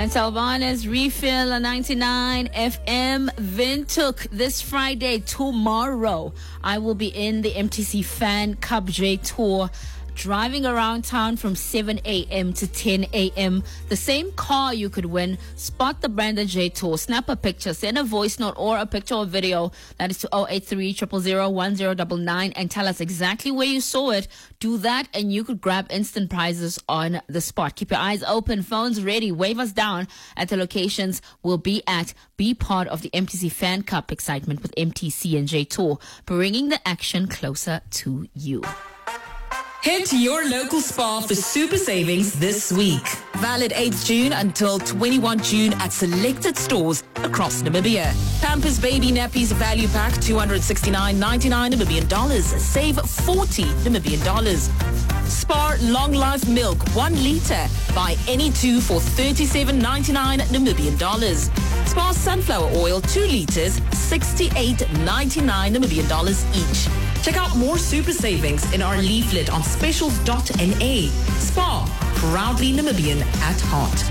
And Salvana's Refill on 99 FM. Windhoek this Friday, tomorrow. I will be in the MTC Fan Cup J Tour, driving around town from 7 a.m. to 10 a.m. The same car you could win. Spot the Brandon J Tour. Snap a picture. Send a voice note or a picture or video. That is to 083 000 1099 and tell us exactly where you saw it. Do that and you could grab instant prizes on the spot. Keep your eyes open, phones ready. Wave us down at the locations we'll be at. Be part of the MTC Fan Cup excitement with MTC and J Tour, bringing the action closer to you. Head to your local Spar for super savings this week. Valid 8th June until 21 June at selected stores across Namibia. Pampers Baby Nappies Value Pack, $269.99 Namibian dollars. Save 40 Namibian dollars. Spar Long Life Milk, 1 liter. Buy any two for $37.99 Namibian dollars. Spar Sunflower Oil, 2 liters, $68.99 Namibian dollars each. Check out more super savings in our leaflet on specials.na. Spar, proudly Namibian at heart.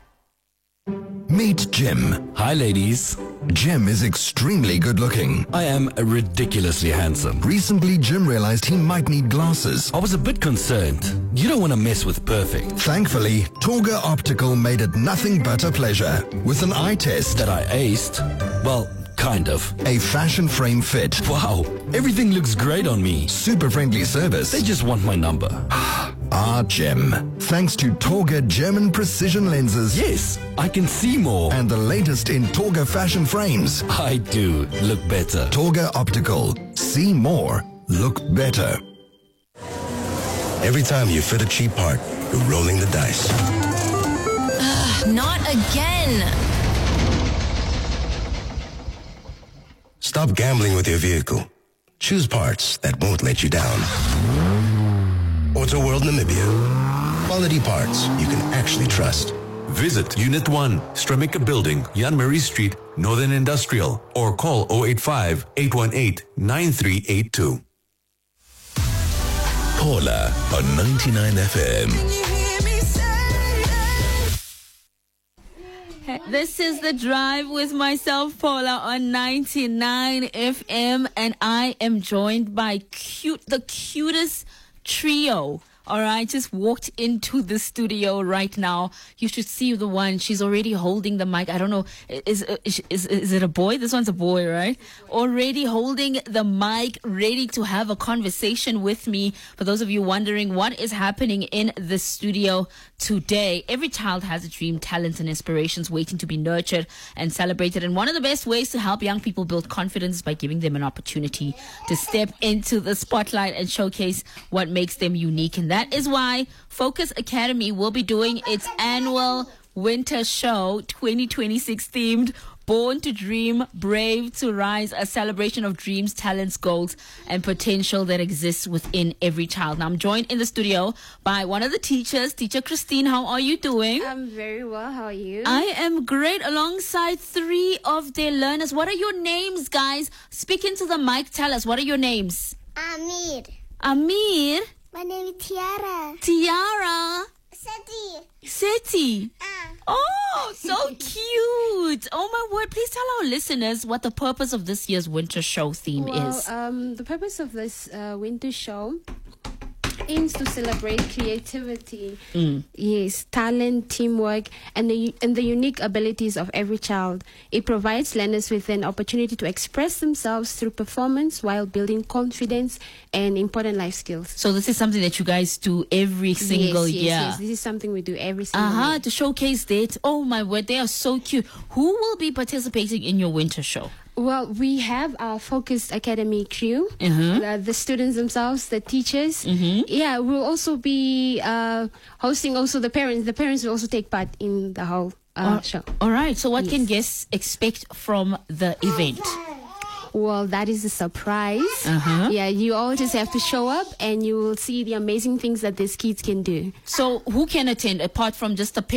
Meet Jim. Hi, ladies. Jim is extremely good looking. I am ridiculously handsome. Recently, Jim realized he might need glasses. I was a bit concerned. You don't want to mess with perfect. Thankfully, Torga Optical made it nothing but a pleasure. With an eye test That I aced. Well, kind of. a fashion frame fit, Wow, everything looks great on me. super friendly service. They just want my number. Jim. Thanks to Torga German precision lenses Yes, I can see more. and the latest in Torga fashion frames. I do look better. Torga Optical. See more. Look better. Every time you fit a cheap part, you're rolling the dice. Not again. Stop gambling with your vehicle. Choose parts that won't let you down. Auto World Namibia. Quality parts you can actually trust. Visit Unit 1, Stremica Building, Jan Marie Street, Northern Industrial, or call 085-818-9382. Paula on 99 FM. This is The Drive with myself, Paula, on 99 FM, and I am joined by the cutest trio. All right, just walked into the studio right now. You should see the one. She's already holding the mic. I don't know. Is it a boy? This one's a boy, right? Already holding the mic, ready to have a conversation with me. For those of you wondering what is happening in the studio today, every child has a dream, talents, and inspirations waiting to be nurtured and celebrated. And one of the best ways to help young people build confidence is by giving them an opportunity to step into the spotlight and showcase what makes them unique. And that is why Focus Academy will be doing its annual winter show 2026 themed Born to Dream, Brave to Rise, a celebration of dreams, talents, goals, and potential that exists within every child. Now, I'm joined in the studio by one of the teachers, Teacher Christine. How are you doing? I'm very well. How are you? I am great, alongside 3 of their learners. What are your names, guys? Speak into the mic. Tell us, what are your names? Amir. Amir. My name is Tiara. Tiara. Seti. Oh, so cute. Oh, my word. Please tell our listeners what the purpose of this year's winter show theme is. The purpose of this winter show aims to celebrate creativity, yes, talent, teamwork, and the unique abilities of every child. It provides learners with an opportunity to express themselves through performance while building confidence and important life skills. So this is something that you guys do every single year? Yes, this is something we do every single year. To showcase that. Oh, my word, they are so cute. Who will be participating in your winter show? Well, we have our Focus Academy crew, the students themselves, the teachers. Yeah, we'll also be hosting also the parents. The parents will also take part in the whole show. All right. So what can guests expect from the event? Well, that is a surprise. Yeah, you all just have to show up and you will see the amazing things that these kids can do. So who can attend apart from just the parents?